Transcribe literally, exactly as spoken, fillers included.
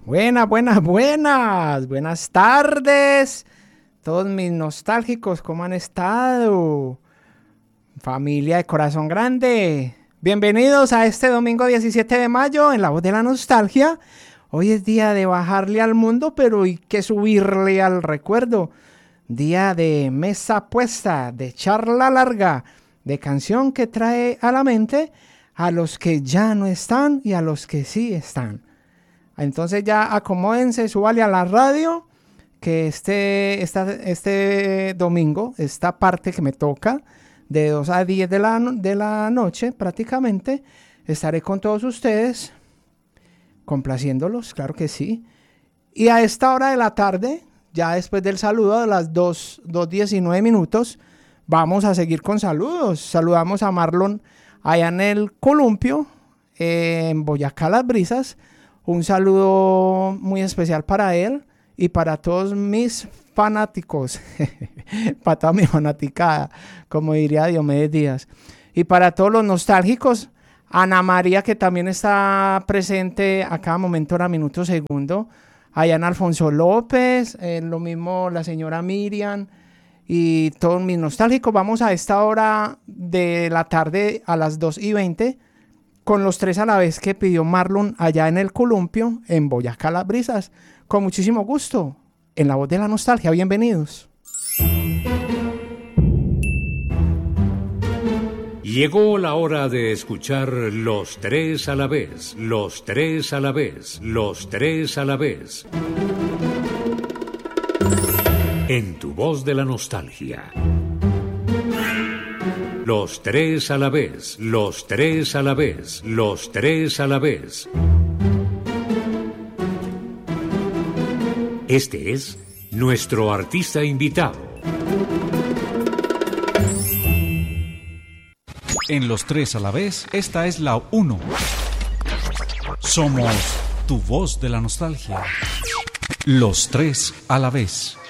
Buenas, buenas, buenas, buenas tardes. Todos mis nostálgicos, ¿cómo han estado? Familia de corazón grande. Bienvenidos a este domingo diecisiete de mayo en La Voz de la Nostalgia. Hoy es día de bajarle al mundo, pero hay que subirle al recuerdo. Día de mesa puesta, de charla larga, de canción que trae a la mente a los que ya no están y a los que sí están. Entonces ya acomódense, súbale a la radio, que este, esta, este domingo, esta parte que me toca, de dos a diez de la, de la noche prácticamente, estaré con todos ustedes, complaciéndolos, claro que sí. Y a esta hora de la tarde, ya después del saludo de las dos diecinueve minutos, vamos a seguir con saludos. Saludamos a Marlon allá en el Columpio, eh, en Boyacá Las Brisas. Un saludo muy especial para él y para todos mis fanáticos, para toda mi fanaticada, como diría Diomedes Díaz. Y para todos los nostálgicos, Ana María, que también está presente a cada momento, hora, minuto, segundo. Allá en Alfonso López, eh, lo mismo la señora Miriam y todos mis nostálgicos. Vamos a esta hora de la tarde a las dos y veinte. Con los tres a la vez que pidió Marlon allá en el Columpio, en Boyacá Las Brisas. Con muchísimo gusto, en La Voz de la Nostalgia. Bienvenidos. Llegó la hora de escuchar los tres a la vez, los tres a la vez, los tres a la vez. En tu Voz de la Nostalgia. Los tres a la vez, los tres a la vez, los tres a la vez. Este es nuestro artista invitado. En los tres a la vez, esta es la uno. Somos tu voz de la nostalgia. Los tres a la vez.